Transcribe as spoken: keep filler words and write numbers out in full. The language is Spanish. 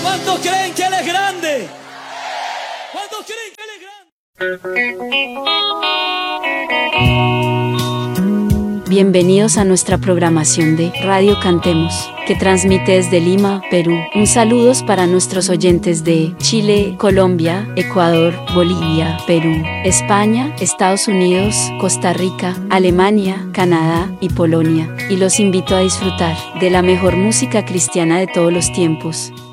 ¿Cuántos creen que Él es grande? ¿Cuántos creen que Él es grande? Bienvenidos a nuestra programación de Radio Cantemos, que transmite desde Lima, Perú. Un saludo para nuestros oyentes de Chile, Colombia, Ecuador, Bolivia, Perú, España, Estados Unidos, Costa Rica, Alemania, Canadá y Polonia. Y los invito a disfrutar de la mejor música cristiana de todos los tiempos.